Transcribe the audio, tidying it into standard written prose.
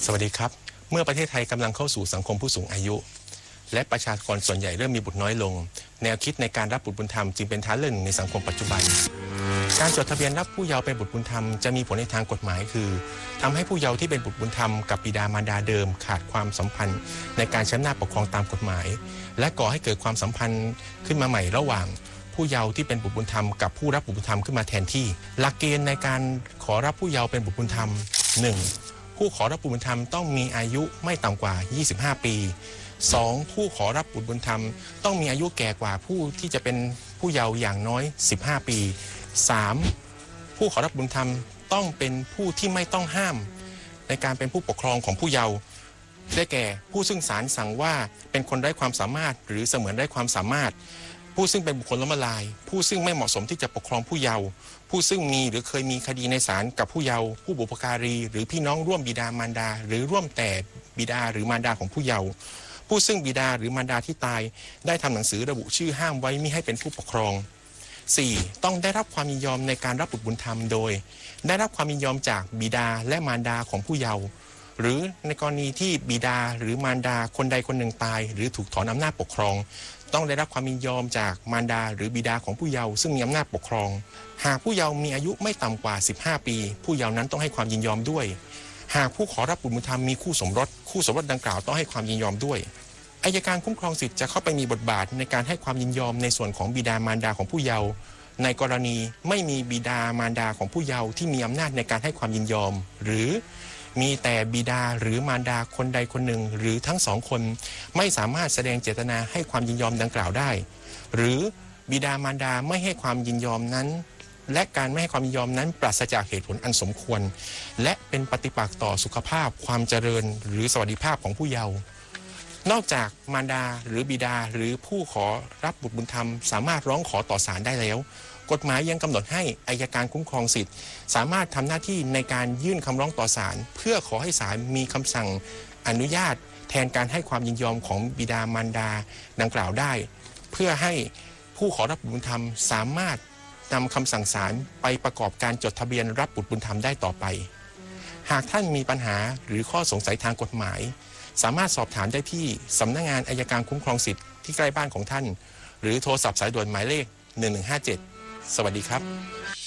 วัสดีครับเมื่อประเทศไทยกำลังเข้าสู่สังคมผู้สูงอายุและประชากรส่วนใหญ่เริ่มมีบุตรน้อยลงแนวคิดในการรับบุตรบุญธรรมจึงเป็นทางเลือกหนึ่งในสังคมปัจจุบันการจดทะเบียนรับผู้เยาว์เป็นบุตรบุญธรรมจะมีผลในทางกฎหมายคือทำให้ผู้เยาว์ที่เป็นบุตรบุญธรรมกับบิดามารดาเดิมขาดความสัมพันธ์ในการใช้อำนาจปกครองตามกฎหมายและก่อให้เกิดความสัมพันธ์ขึ้นมาใหม่ระหว่างผู้เยาว์ที่เป็นบุตรบุญธรรมกับผู้รับบุตรบุญธรรมขึ้นมาแทนที่หลักเกณฑ์ในการขอรับผู้เยาว์เป็นบุตรบุญธรรม 1. ผู้ขอรับบุตรบุญธรรมต้องมีอายุไม่ต่ำกว่า25 ปี 2. ผู้ขอรับบุตรบุญธรรมต้องมีอายุแก่กว่าผู้ที่จะเป็นผู้เยาว์อย่างน้อย15 ปี 3. ผู้ขอรับบุญธรรมต้องเป็นผู้ที่ไม่ต้องห้ามในการเป็นผู้ปกครองของผู้เยาว์ได้แก่ผู้ซึ่งศาลสั่งว่าเป็นคนไร้ความสามารถหรือเสมือนไร้ความสามารถผู้ซึ่งเป็นบุคคลล้มละลายผู้ซึ่งไม่เหมาะสมที่จะปกครองผู้เยาว์ผู้ซึ่งมีหรือเคยมีคดีในศาลกับผู้เยาว์ผู้บุพการีหรือพี่น้องร่วมบิดามารดาหรือร่วมแต่บิดาหรือมารดาของผู้เยาว์ผู้ซึ่งบิดาหรือมารดาที่ตายได้ทำหนังสือระบุชื่อห้ามไว้มิให้เป็นผู้ปกครอง 4. ต้องได้รับความยินยอมในการรับบุตรบุญธรรมโดยได้รับความยินยอมจากบิดาและมารดาของผู้เยาว์หรือในกรณีที่บิดาหรือมารดาคนใดคนหนึ่งตายหรือถูกถอนอำนาจปกครองต้องได้รับความยินยอมจากมารดาหรือบิดาของผู้เยาว์ซึ่งมีอำนาจปกครองหากผู้เยาว์มีอายุไม่ต่ำกว่า15 ปีผู้เยาว์นั้นต้องให้ความยินยอมด้วยหากผู้ขอรับบุตรบุญธรรมมีคู่สมรสดังกล่าวต้องให้ความยินยอมด้วยอัยการคุ้มครองสิทธิ์จะเข้าไปมีบทบาทในการให้ความยินยอมในส่วนของบิดามารดาของผู้เยาว์ในกรณีไม่มีบิดามารดาของผู้เยาว์ที่มีอำนาจในการให้ความยินยอมหรือมีแต่บิดาหรือมารดาคนใดคนหนึ่งหรือทั้งสองคนไม่สามารถแสดงเจตนาให้ความยินยอมดังกล่าวได้หรือบิดามารดาไม่ให้ความยินยอมนั้นและการไม่ให้ความยินยอมนั้นปราศจากเหตุผลอันสมควรและเป็นปฏิปักษ์ต่อสุขภาพความเจริญหรือสวัสดิภาพของผู้เยาว์นอกจากมารดาหรือบิดาหรือผู้ขอรับบุตรบุญธรรมสามารถร้องขอต่อศาลได้แล้วกฎหมายยังกำหนดให้อัยการคุ้มครองสิทธิ์สามารถทำหน้าที่ในการยื่นคำร้องต่อศาลเพื่อขอให้ศาลมีคำสั่งอนุญาตแทนการให้ความยินยอมของบิดามารดาดังกล่าวได้เพื่อให้ผู้ขอรับบุตรบุญธรรมสามารถนำคำสั่งศาลไปประกอบการจดทะเบียนรับบุตรบุญธรรมได้ต่อไปหากท่านมีปัญหาหรือข้อสงสัยทางกฎหมายสามารถสอบถามได้ที่สำนักงานอัยการคุ้มครองสิทธิ์ที่ใกล้บ้านของท่านหรือโทรศัพท์สายด่วนหมายเลข1157สวัสดีครับ